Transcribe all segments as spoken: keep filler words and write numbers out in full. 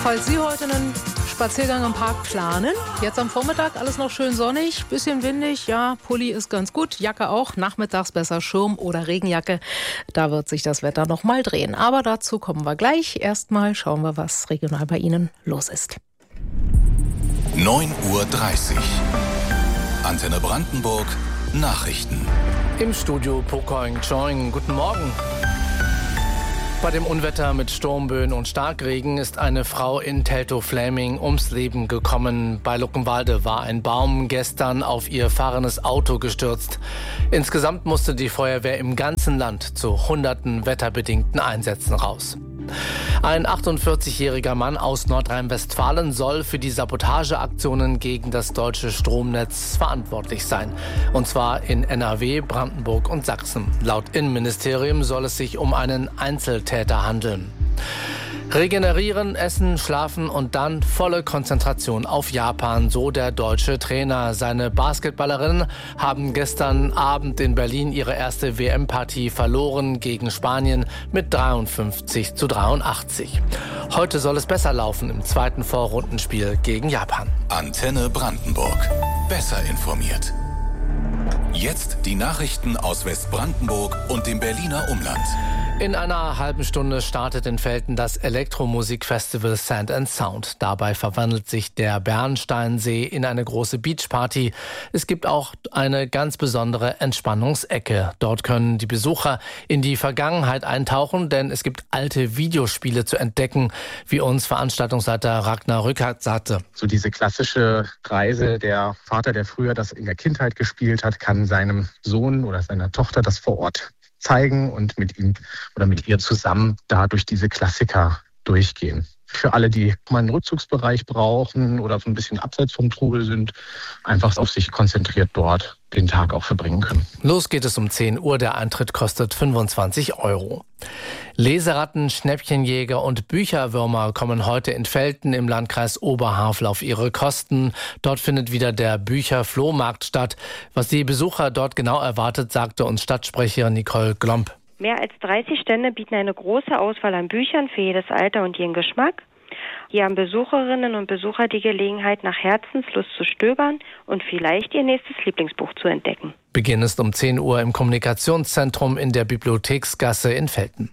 Falls Sie heute einen Spaziergang im Park planen, jetzt am Vormittag alles noch schön sonnig, bisschen windig, ja, Pulli ist ganz gut, Jacke auch, nachmittags besser Schirm oder Regenjacke, da wird sich das Wetter noch mal drehen. Aber dazu kommen wir gleich. Erstmal schauen wir, was regional bei Ihnen los ist. neun Uhr dreißig. Antenne Brandenburg, Nachrichten. Im Studio Pokoing Choing. Guten Morgen. Bei dem Unwetter mit Sturmböen und Starkregen ist eine Frau in Teltow-Fläming ums Leben gekommen. Bei Luckenwalde war ein Baum gestern auf ihr fahrendes Auto gestürzt. Insgesamt musste die Feuerwehr im ganzen Land zu hunderten wetterbedingten Einsätzen raus. Ein achtundvierzigjähriger Mann aus Nordrhein-Westfalen soll für die Sabotageaktionen gegen das deutsche Stromnetz verantwortlich sein. Und zwar in N R W, Brandenburg und Sachsen. Laut Innenministerium soll es sich um einen Einzeltäter handeln. Regenerieren, essen, schlafen und dann volle Konzentration auf Japan, so der deutsche Trainer. Seine Basketballerinnen haben gestern Abend in Berlin ihre erste W M-Partie verloren gegen Spanien mit dreiundfünfzig zu dreiundachtzig. Heute soll es besser laufen im zweiten Vorrundenspiel gegen Japan. Antenne Brandenburg. Besser informiert. Jetzt die Nachrichten aus Westbrandenburg und dem Berliner Umland. In einer halben Stunde startet in Velten das Elektromusikfestival Sand and Sound. Dabei verwandelt sich der Bernsteinsee in eine große Beachparty. Es gibt auch eine ganz besondere Entspannungsecke. Dort können die Besucher in die Vergangenheit eintauchen, denn es gibt alte Videospiele zu entdecken, wie uns Veranstaltungsleiter Ragnar Rückert sagte. So diese klassische Reise, der Vater, der früher das in der Kindheit gespielt hat, kann seinem Sohn oder seiner Tochter das vor Ort zeigen und mit ihm oder mit ihr zusammen da durch diese Klassiker durchgehen. Für alle, die mal einen Rückzugsbereich brauchen oder so ein bisschen abseits vom Trubel sind, einfach auf sich konzentriert dort den Tag auch verbringen können. Los geht es um zehn Uhr. Der Eintritt kostet fünfundzwanzig Euro. Leseratten, Schnäppchenjäger und Bücherwürmer kommen heute in Velten im Landkreis Oberhavel auf ihre Kosten. Dort findet wieder der Bücherflohmarkt statt. Was die Besucher dort genau erwartet, sagte uns Stadtsprecherin Nicole Glomp. Mehr als dreißig Stände bieten eine große Auswahl an Büchern für jedes Alter und jeden Geschmack. Hier haben Besucherinnen und Besucher die Gelegenheit, nach Herzenslust zu stöbern und vielleicht ihr nächstes Lieblingsbuch zu entdecken. Beginn ist um zehn Uhr im Kommunikationszentrum in der Bibliotheksgasse in Velten.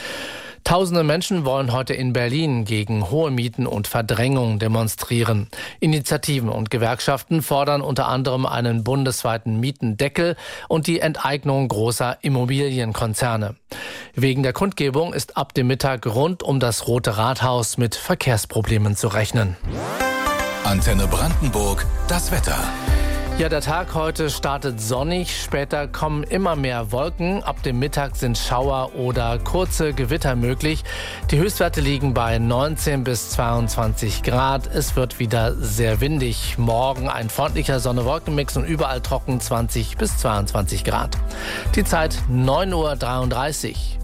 Tausende Menschen wollen heute in Berlin gegen hohe Mieten und Verdrängung demonstrieren. Initiativen und Gewerkschaften fordern unter anderem einen bundesweiten Mietendeckel und die Enteignung großer Immobilienkonzerne. Wegen der Kundgebung ist ab dem Mittag rund um das Rote Rathaus mit Verkehrsproblemen zu rechnen. Antenne Brandenburg, das Wetter. Ja, der Tag heute startet sonnig, später kommen immer mehr Wolken. Ab dem Mittag sind Schauer oder kurze Gewitter möglich. Die Höchstwerte liegen bei neunzehn bis zweiundzwanzig Grad. Es wird wieder sehr windig. Morgen ein freundlicher Sonne-Wolken-Mix und überall trocken zwanzig bis zweiundzwanzig Grad. Die Zeit neun Uhr dreiunddreißig.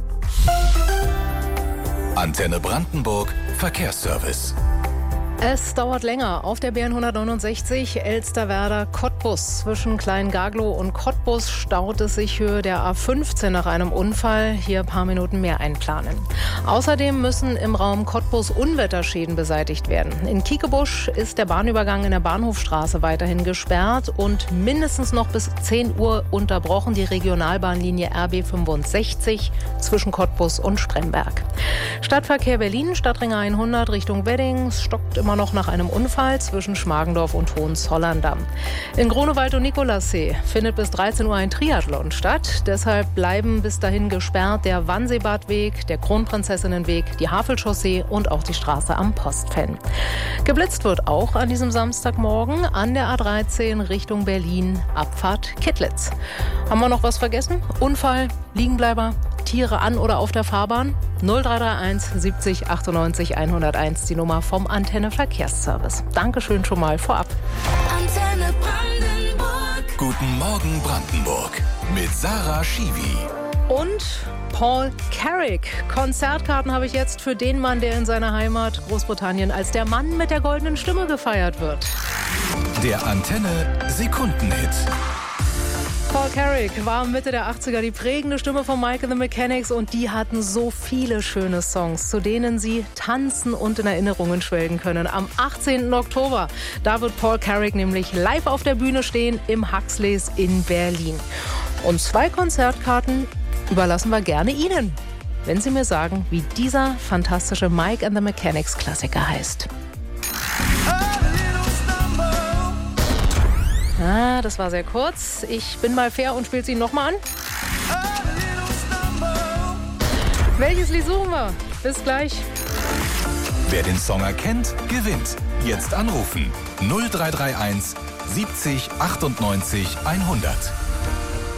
Antenne Brandenburg, Verkehrsservice. Es dauert länger auf der B N hundertneunundsechzig Elsterwerda-Cottbus. Zwischen Kleingaglow und Cottbus staut es sich Höhe der A fünfzehn nach einem Unfall. Hier ein paar Minuten mehr einplanen. Außerdem müssen im Raum Cottbus Unwetterschäden beseitigt werden. In Kiekebusch ist der Bahnübergang in der Bahnhofstraße weiterhin gesperrt und mindestens noch bis zehn Uhr unterbrochen die Regionalbahnlinie R B fünfundsechzig zwischen Cottbus und Spremberg. Stadtverkehr Berlin, Stadtring hundert Richtung Wedding, stockt immer noch nach einem Unfall zwischen Schmargendorf und Hohenzollern-Damm. In Grunewald und Nikolassee findet bis dreizehn Uhr ein Triathlon statt. Deshalb bleiben bis dahin gesperrt der Wannseebadweg, der Kronprinzessinnenweg, die Havelchaussee und auch die Straße am Postfenn. Geblitzt wird auch an diesem Samstagmorgen an der A dreizehn Richtung Berlin, Abfahrt Kittlitz. Haben wir noch was vergessen? Unfall, Liegenbleiber, Tiere an oder auf der Fahrbahn? null drei drei eins siebzig achtundneunzig hunderteins, die Nummer vom Antenne Verkehrsservice. Dankeschön schon mal vorab. Antenne Brandenburg. Guten Morgen Brandenburg mit Sarah Schiwi. Und Paul Carrick. Konzertkarten habe ich jetzt für den Mann, der in seiner Heimat Großbritannien als der Mann mit der goldenen Stimme gefeiert wird. Der Antenne Sekundenhit. Paul Carrick war Mitte der achtziger die prägende Stimme von Mike and the Mechanics und die hatten so viele schöne Songs, zu denen sie tanzen und in Erinnerungen schwelgen können. Am achtzehnten Oktober, da wird Paul Carrick nämlich live auf der Bühne stehen im Huxleys in Berlin. Und zwei Konzertkarten überlassen wir gerne Ihnen, wenn Sie mir sagen, wie dieser fantastische Mike and the Mechanics Klassiker heißt. Ah, das war sehr kurz. Ich bin mal fair und spiele sie nochmal an. Welches Lied suchen wir? Bis gleich. Wer den Song erkennt, gewinnt. Jetzt anrufen. null drei drei eins siebzig achtundneunzig hundert.